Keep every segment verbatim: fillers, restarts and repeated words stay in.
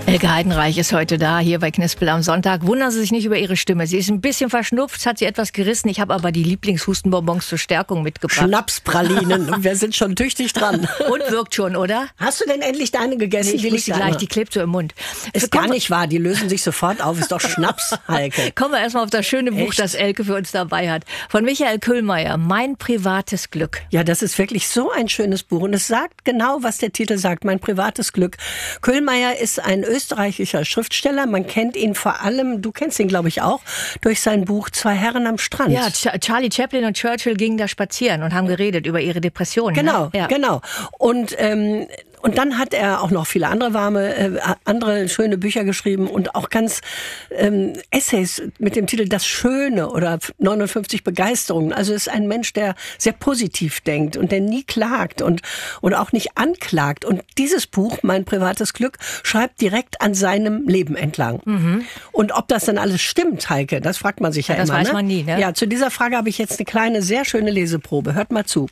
Elke Heidenreich ist heute da, hier bei Knispel am Sonntag. Wundern Sie sich nicht über ihre Stimme. Sie ist ein bisschen verschnupft, hat sie etwas gerissen. Ich habe aber die Lieblingshustenbonbons zur Stärkung mitgebracht. Schnapspralinen. Und wir sind schon tüchtig dran. Und wirkt schon, oder? Hast du denn endlich deine gegessen? Nee, ich die muss sie gleich, die klebt so im Mund. Ist gar nicht wahr, die lösen sich sofort auf. Ist doch Schnaps, Heike. Kommen wir erstmal auf das schöne Buch, Echt? das Elke für uns dabei hat. Von Michael Köhlmeier, Mein privates Glück. Ja, das ist wirklich so ein schönes Buch. Und es sagt genau, was der Titel sagt, Mein privates Glück. Köhlmeier ist ein österreichischer Schriftsteller. Man kennt ihn vor allem, du kennst ihn, glaube ich, auch, durch sein Buch Zwei Herren am Strand. Ja, Ch- Charlie Chaplin und Churchill gingen da spazieren und haben geredet über ihre Depressionen. Genau, ne? Ja. genau. Und ähm, und dann hat er auch noch viele andere warme, äh, andere schöne Bücher geschrieben und auch ganz ähm, Essays mit dem Titel Das Schöne oder neunundfünfzig Begeisterungen. Also ist ein Mensch, der sehr positiv denkt und der nie klagt und und auch nicht anklagt. Und dieses Buch, Mein privates Glück, schreibt direkt an seinem Leben entlang. Mhm. Und ob das dann alles stimmt, Heike, das fragt man sich ja, ja das immer. Das weiß ne? man nie, ne? Ja, zu dieser Frage habe ich jetzt eine kleine, sehr schöne Leseprobe. Hört mal zu.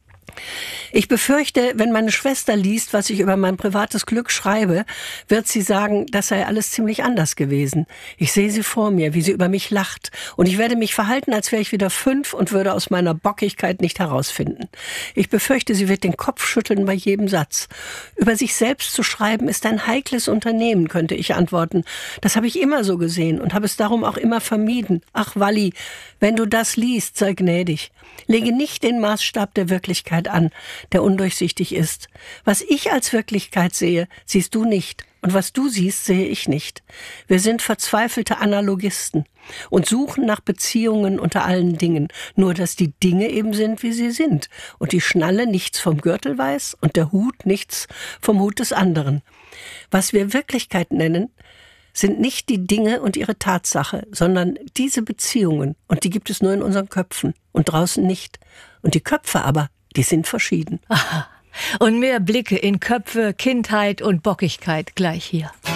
Ich befürchte, wenn meine Schwester liest, was ich über mein privates Glück schreibe, wird sie sagen, das sei alles ziemlich anders gewesen. Ich sehe sie vor mir, wie sie über mich lacht. Und ich werde mich verhalten, als wäre ich wieder fünf und würde aus meiner Bockigkeit nicht herausfinden. Ich befürchte, sie wird den Kopf schütteln bei jedem Satz. Über sich selbst zu schreiben ist ein heikles Unternehmen, könnte ich antworten. Das habe ich immer so gesehen und habe es darum auch immer vermieden. Ach, Walli, wenn du das liest, sei gnädig. Lege nicht den Maßstab der Wirklichkeit an, der undurchsichtig ist. Was ich als Wirklichkeit sehe, siehst du nicht. Und was du siehst, sehe ich nicht. Wir sind verzweifelte Analogisten und suchen nach Beziehungen unter allen Dingen. Nur, dass die Dinge eben sind, wie sie sind. Und die Schnalle nichts vom Gürtel weiß und der Hut nichts vom Hut des anderen. Was wir Wirklichkeit nennen, sind nicht die Dinge und ihre Tatsache, sondern diese Beziehungen. Und die gibt es nur in unseren Köpfen und draußen nicht. Und die Köpfe aber, die sind verschieden. Aha. Und mehr Blicke in Köpfe, Kindheit und Bockigkeit gleich hier.